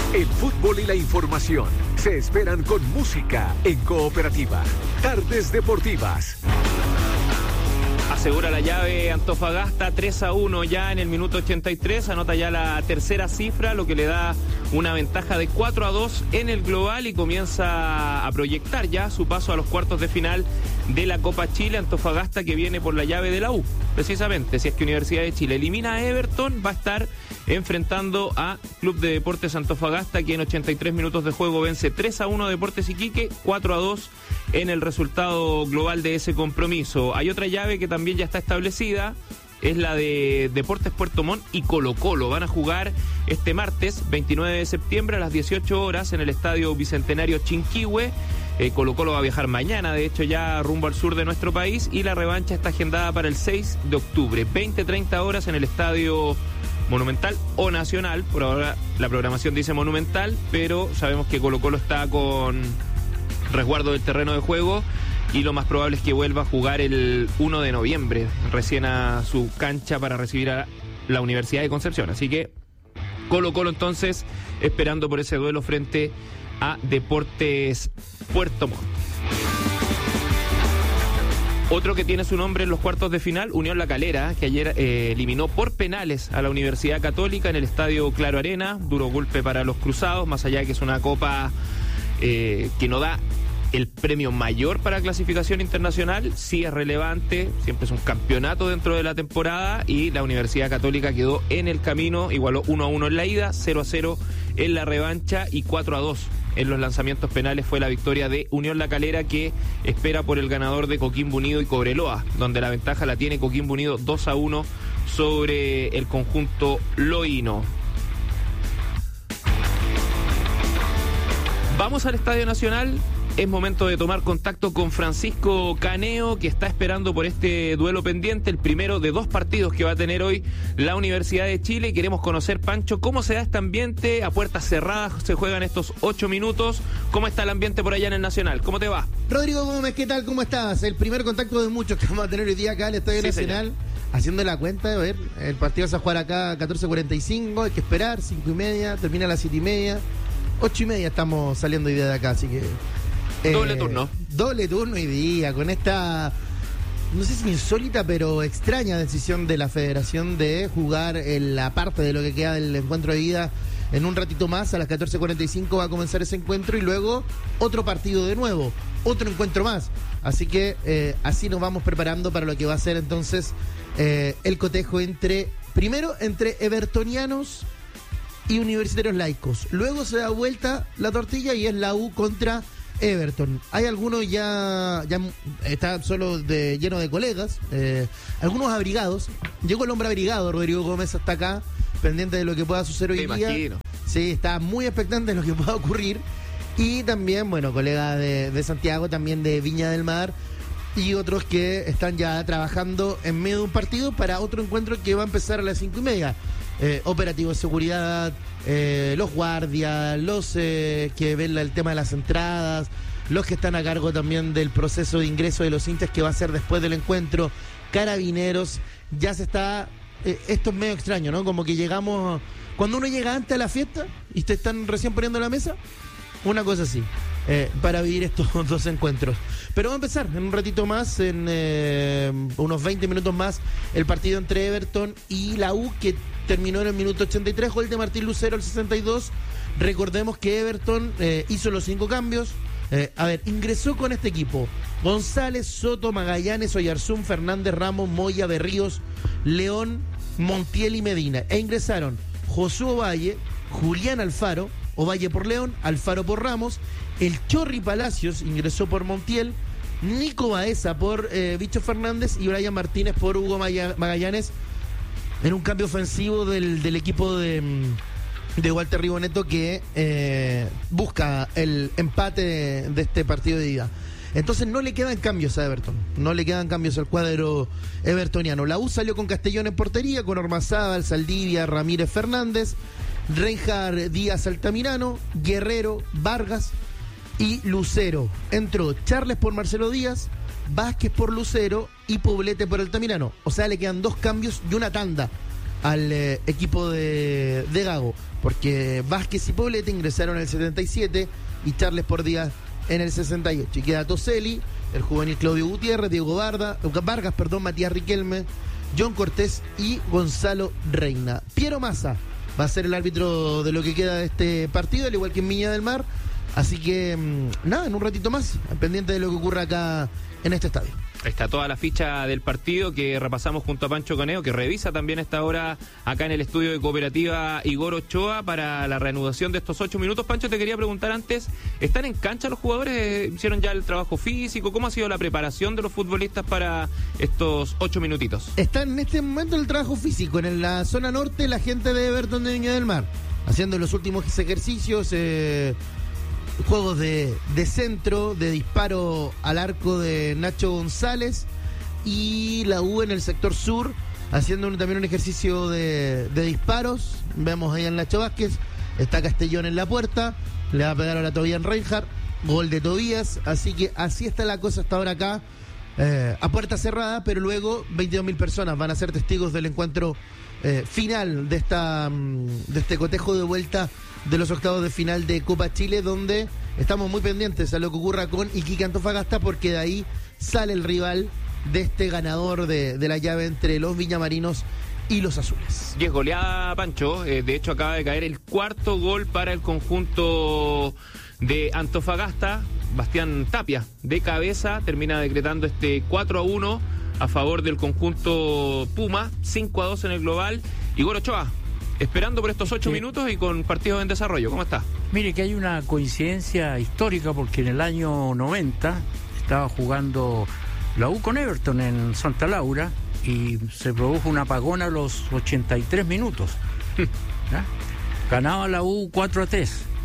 El fútbol y la información se esperan con música en Cooperativa. Tardes Deportivas. Asegura la llave Antofagasta 3-1 ya en el minuto 83, anota ya la tercera cifra, lo que le da una ventaja de 4-2 en el global y comienza a proyectar ya su paso a los cuartos de final de la Copa Chile. Antofagasta que viene por la llave de la U, precisamente. Si es que Universidad de Chile elimina a Everton, va a estar enfrentando a Club de Deportes Antofagasta, que en 83 minutos de juego vence 3-1 Deportes Iquique, 4-2 en el resultado global de ese compromiso. Hay otra llave que también ya está establecida, es la de Deportes Puerto Montt y Colo-Colo. Van a jugar este martes 29 de septiembre a las 18 horas en el Estadio Bicentenario Chinquihue. Colo-Colo va a viajar mañana, de hecho, ya rumbo al sur de nuestro país, y la revancha está agendada para el 6 de octubre, 20-30 horas en el Estadio Monumental o Nacional. Por ahora la programación dice Monumental, pero sabemos que Colo-Colo está con resguardo del terreno de juego y lo más probable es que vuelva a jugar el 1 de noviembre, recién a su cancha para recibir a la Universidad de Concepción. Así que Colo-Colo entonces esperando por ese duelo frente a Deportes Puerto Montt. Otro que tiene su nombre en los cuartos de final, Unión La Calera, que ayer eliminó por penales a la Universidad Católica en el Estadio Claro Arena. Duro golpe para los cruzados, más allá de que es una copa que no da el premio mayor para clasificación internacional, sí es relevante, siempre es un campeonato dentro de la temporada, y la Universidad Católica quedó en el camino, igualó 1-1 en la ida, 0-0 en la revancha y 4-2 en los lanzamientos penales fue la victoria de Unión La Calera, que espera por el ganador de Coquimbo Unido y Cobreloa, donde la ventaja la tiene Coquimbo Unido 2-1 sobre el conjunto loíno. Vamos al Estadio Nacional. Es momento de tomar contacto con Francisco Caneo, que está esperando por este duelo pendiente, el primero de dos partidos que va a tener hoy la Universidad de Chile. Y queremos conocer, Pancho, cómo se da este ambiente. A puertas cerradas se juegan estos 8 minutos. ¿Cómo está el ambiente por allá en el Nacional? ¿Cómo te va? Rodrigo Gómez, ¿qué tal? ¿Cómo estás? El primer contacto de muchos que vamos a tener hoy día acá en el Estadio Nacional. Señor. Haciendo la cuenta, a ver, el partido se va a jugar acá a 14:45, hay que esperar, 5:30, termina a las 7:30, 8:30 estamos saliendo hoy día de acá, así que... Doble turno. Doble turno hoy día, con esta, no sé si insólita, pero extraña decisión de la federación de jugar en la parte de lo que queda del encuentro de ida en un ratito más. A las 14:45 va a comenzar ese encuentro y luego otro partido de nuevo, otro encuentro más. Así que así nos vamos preparando para lo que va a ser entonces el cotejo primero entre evertonianos y universitarios laicos. Luego se da vuelta la tortilla y es la U contra Everton. Hay algunos ya está solo lleno de colegas, algunos abrigados. Llegó el hombre abrigado, Rodrigo Gómez, hasta acá, pendiente de lo que pueda suceder hoy día. Imagino. Sí, está muy expectante de lo que pueda ocurrir. Y también, bueno, colegas de Santiago, también de Viña del Mar, y otros que están ya trabajando en medio de un partido para otro encuentro que va a empezar a las 5:30. Operativos de seguridad, los guardias, los que ven el tema de las entradas, los que están a cargo también del proceso de ingreso de los hinchas que va a ser después del encuentro, carabineros. Ya se está, esto es medio extraño, ¿no? Como que llegamos, cuando uno llega antes a la fiesta y te están recién poniendo la mesa, una cosa así, para vivir estos dos encuentros. Pero va a empezar en un ratito más, en unos 20 minutos más, el partido entre Everton y la U, que terminó en el minuto 83, gol de Martín Lucero al 62. Recordemos que Everton hizo los 5 cambios. Ingresó con este equipo: González, Soto, Magallanes, Oyarzún, Fernández, Ramos, Moya, Berríos, León, Montiel y Medina. E ingresaron Josué Ovalle, Julián Alfaro, Ovalle por León, Alfaro por Ramos, el Chorri Palacios ingresó por Montiel, Nico Baeza por Bicho Fernández y Brian Martínez por Hugo Magallanes, en un cambio ofensivo del equipo de Walter Riboneto, que busca el empate de este partido de ida. Entonces no le quedan cambios a Everton, no le quedan cambios al cuadro evertoniano. La U salió con Castellón en portería, con Ormazábal, Saldivia, Ramírez, Fernández, Reinhard, Díaz, Altamirano, Guerrero, Vargas y Lucero. Entró Charles por Marcelo Díaz, Vázquez por Lucero y Poblete por Altamirano. O sea, le quedan 2 cambios y una tanda al equipo de Gago, porque Vázquez y Poblete ingresaron en el 77 y Charles por Díaz en el 68. Y queda Toselli, el juvenil Claudio Gutiérrez, Diego Vargas, Matías Riquelme, John Cortés y Gonzalo Reina. Piero Massa va a ser el árbitro de lo que queda de este partido, al igual que en Viña del Mar. Así que, nada, en un ratito más, pendiente de lo que ocurra acá en este estadio. Está toda la ficha del partido que repasamos junto a Pancho Caneo, que revisa también a esta hora acá en el estudio de Cooperativa Igor Ochoa para la reanudación de estos 8 minutos. Pancho, te quería preguntar antes, ¿están en cancha los jugadores? ¿Hicieron ya el trabajo físico? ¿Cómo ha sido la preparación de los futbolistas para estos 8 minutitos? Están en este momento en el trabajo físico, en la zona norte, la gente de Everton de Viña del Mar, haciendo los últimos ejercicios, juegos de centro, de disparo al arco de Nacho González, y la U en el sector sur haciendo también un ejercicio de disparos. Vemos ahí a Nacho Vázquez, está Castellón en la puerta, le va a pegar ahora a Tobias Reinhardt, gol de Tobías, así que así está la cosa hasta ahora acá, a puerta cerrada, pero luego 22.000 personas van a ser testigos del encuentro final de este cotejo de vuelta de los octavos de final de Copa Chile, donde estamos muy pendientes a lo que ocurra con Iquique Antofagasta, porque de ahí sale el rival de este ganador de la llave entre los viñamarinos y los azules. Y es goleada, Pancho. De hecho, acaba de caer el cuarto gol para el conjunto de Antofagasta. Bastián Tapia, de cabeza, termina decretando este 4-1 a favor del conjunto Puma, 5-2 en el global. Igor Ochoa, esperando por estos 8 minutos y con partidos en desarrollo. ¿Cómo está? Mire que hay una coincidencia histórica, porque en el año 90 estaba jugando la U con Everton en Santa Laura y se produjo un apagón a los 83 minutos. ¿Ya? Ganaba la U 4-3.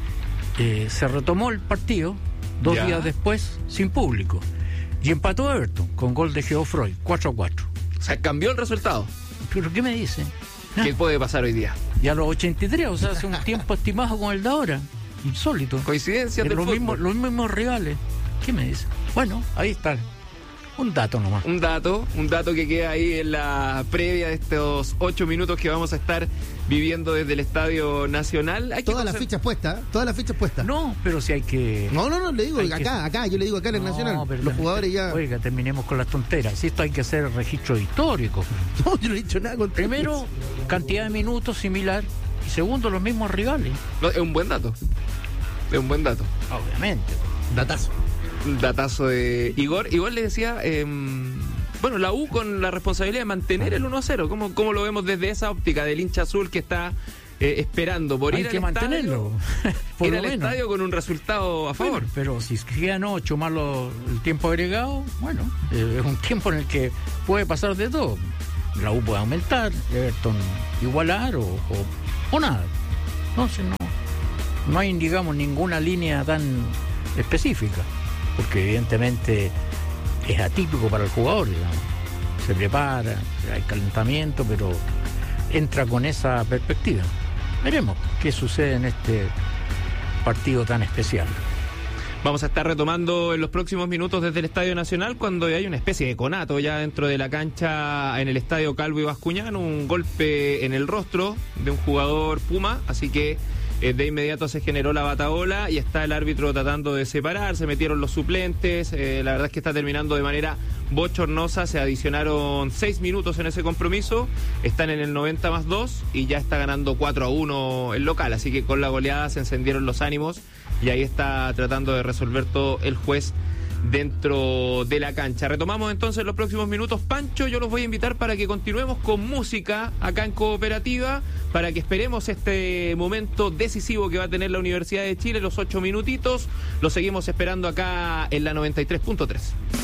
Se retomó el partido 2 días después sin público y empató Everton con gol de Geoffroy, 4-4. O sea, cambió el resultado. ¿Pero qué me dice? ¿Qué puede pasar hoy día? Y a los 83, o sea, hace un tiempo estimado como el de ahora. Insólito. Coincidencias del fútbol. Los mismos rivales. ¿Qué me dice? Bueno, ahí está. Un dato nomás. Un dato que queda ahí en la previa de estos 8 minutos que vamos a estar viviendo desde el Estadio Nacional. Todas las fichas puestas. No, pero si hay que... No, le digo acá, yo le digo acá en el Nacional. Los jugadores ya... Oiga, terminemos con las tonteras. Si esto hay que hacer registro histórico. No, yo no he dicho nada con primero, cantidad de minutos similar. Y segundo, los mismos rivales. No, es un buen dato. Obviamente. Datazo de Igor. Igual le decía, bueno, la U con la responsabilidad de mantener el 1-0. ¿Cómo lo vemos desde esa óptica del hincha azul que está esperando por ir al mantenerlo? Por ir al estadio con un resultado a favor? Bueno, pero si quedan 8 más el tiempo agregado, bueno, es un tiempo en el que puede pasar de todo. La U puede aumentar, Everton igualar o nada. Entonces no hay, digamos, ninguna línea tan específica, porque evidentemente es atípico para el jugador, digamos. Se prepara, hay calentamiento, pero entra con esa perspectiva. Veremos qué sucede en este partido tan especial. Vamos a estar retomando en los próximos minutos desde el Estadio Nacional, cuando hay una especie de conato ya dentro de la cancha en el Estadio Calvo y Bascuñán, un golpe en el rostro de un jugador Puma, así que de inmediato se generó la batahola y está el árbitro tratando de separar, se metieron los suplentes, la verdad es que está terminando de manera bochornosa, se adicionaron 6 minutos en ese compromiso, están en el 90+2 y ya está ganando 4-1 el local, así que con la goleada se encendieron los ánimos y ahí está tratando de resolver todo el juez dentro de la cancha. Retomamos entonces los próximos minutos. Pancho, yo los voy a invitar para que continuemos con música acá en Cooperativa, para que esperemos este momento decisivo que va a tener la Universidad de Chile, los 8 minutitos. Los seguimos esperando acá en la 93.3.